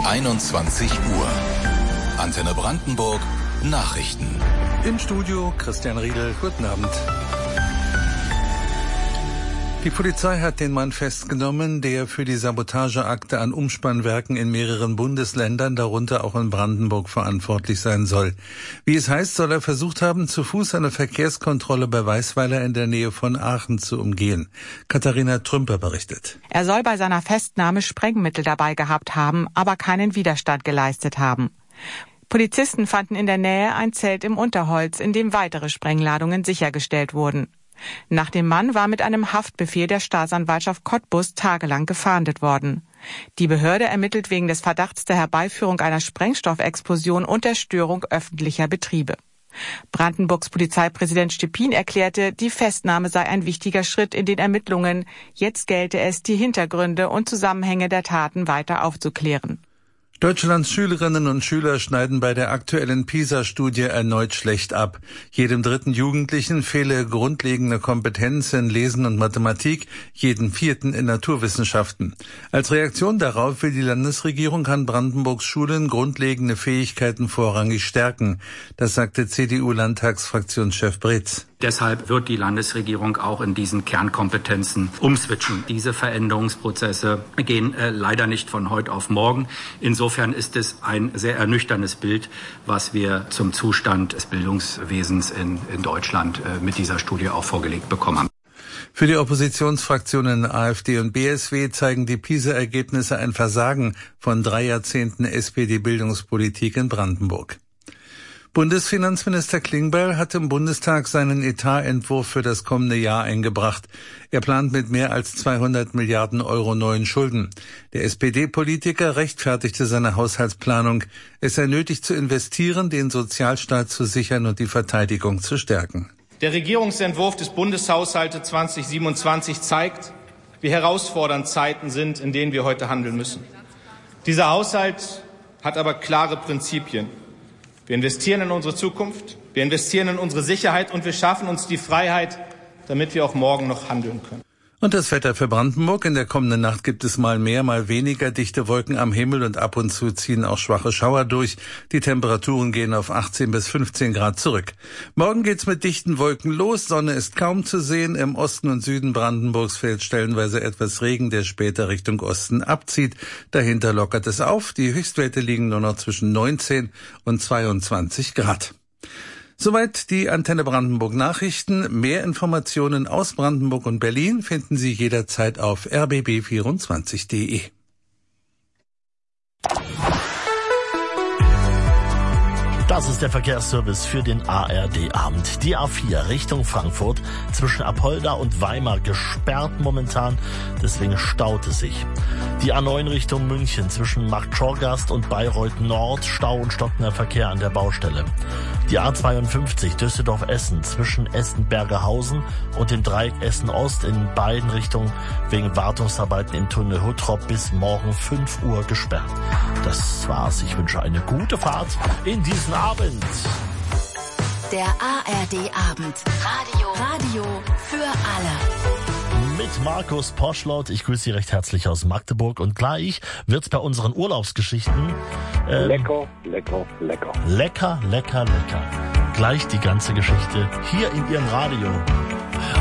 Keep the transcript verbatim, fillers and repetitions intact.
einundzwanzig Uhr. Antenne Brandenburg, Nachrichten. Im Studio Christian Riedel, guten Abend. Die Polizei hat den Mann festgenommen, der für die Sabotageakte an Umspannwerken in mehreren Bundesländern, darunter auch in Brandenburg, verantwortlich sein soll. Wie es heißt, soll er versucht haben, zu Fuß eine Verkehrskontrolle bei Weißweiler in der Nähe von Aachen zu umgehen. Katharina Trümper berichtet. Er soll bei seiner Festnahme Sprengmittel dabei gehabt haben, aber keinen Widerstand geleistet haben. Polizisten fanden in der Nähe ein Zelt im Unterholz, in dem weitere Sprengladungen sichergestellt wurden. Nach dem Mann war mit einem Haftbefehl der Staatsanwaltschaft Cottbus tagelang gefahndet worden. Die Behörde ermittelt wegen des Verdachts der Herbeiführung einer Sprengstoffexplosion und der Störung öffentlicher Betriebe. Brandenburgs Polizeipräsident Stepin erklärte, die Festnahme sei ein wichtiger Schritt in den Ermittlungen. Jetzt gelte es, die Hintergründe und Zusammenhänge der Taten weiter aufzuklären. Deutschlands Schülerinnen und Schüler schneiden bei der aktuellen PISA-Studie erneut schlecht ab. Jedem dritten Jugendlichen fehle grundlegende Kompetenz in Lesen und Mathematik, jedem vierten in Naturwissenschaften. Als Reaktion darauf will die Landesregierung an Brandenburgs Schulen grundlegende Fähigkeiten vorrangig stärken. Das sagte C D U-Landtagsfraktionschef Breetz. Deshalb wird die Landesregierung auch in diesen Kernkompetenzen umswitchen. Diese Veränderungsprozesse gehen äh, leider nicht von heute auf morgen. Insofern ist es ein sehr ernüchterndes Bild, was wir zum Zustand des Bildungswesens in, in Deutschland äh, mit dieser Studie auch vorgelegt bekommen haben. Für die Oppositionsfraktionen AfD und B S W zeigen die PISA-Ergebnisse ein Versagen von drei Jahrzehnten S P D-Bildungspolitik in Brandenburg. Bundesfinanzminister Klingbeil hat im Bundestag seinen Etatentwurf für das kommende Jahr eingebracht. Er plant mit mehr als zweihundert Milliarden Euro neuen Schulden. Der S P D-Politiker rechtfertigte seine Haushaltsplanung. Es sei nötig zu investieren, den Sozialstaat zu sichern und die Verteidigung zu stärken. Der Regierungsentwurf des Bundeshaushaltes zwanzig siebenundzwanzig zeigt, wie herausfordernd Zeiten sind, in denen wir heute handeln müssen. Dieser Haushalt hat aber klare Prinzipien. Wir investieren in unsere Zukunft, wir investieren in unsere Sicherheit und wir schaffen uns die Freiheit, damit wir auch morgen noch handeln können. Und das Wetter für Brandenburg. In der kommenden Nacht gibt es mal mehr, mal weniger dichte Wolken am Himmel und ab und zu ziehen auch schwache Schauer durch. Die Temperaturen gehen auf achtzehn bis fünfzehn Grad zurück. Morgen geht's mit dichten Wolken los. Sonne ist kaum zu sehen. Im Osten und Süden Brandenburgs fällt stellenweise etwas Regen, der später Richtung Osten abzieht. Dahinter lockert es auf. Die Höchstwerte liegen nur noch zwischen neunzehn und zweiundzwanzig Grad. Soweit die Antenne Brandenburg Nachrichten. Mehr Informationen aus Brandenburg und Berlin finden Sie jederzeit auf r b b vierundzwanzig punkt d e. Das ist der Verkehrsservice für den A R D-Abend. Die A vier Richtung Frankfurt zwischen Apolda und Weimar gesperrt momentan, deswegen staut es sich. Die A neun Richtung München zwischen Marktschorgast und Bayreuth Nord, Stau und stockender Verkehr an der Baustelle. Die A zweiundfünfzig Düsseldorf-Essen zwischen Essen-Bergerhausen und dem Dreieck Essen-Ost in beiden Richtungen wegen Wartungsarbeiten im Tunnel Huttrop bis morgen fünf Uhr gesperrt. Das war's. Ich wünsche eine gute Fahrt in diesen Abend. Der A R D-Abend. Radio. Radio für alle. Mit Markus Poschlott. Ich grüße Sie recht herzlich aus Magdeburg. Und gleich wird's bei unseren Urlaubsgeschichten ähm, lecker, lecker, lecker. Lecker, lecker, lecker. Gleich die ganze Geschichte hier in Ihrem Radio.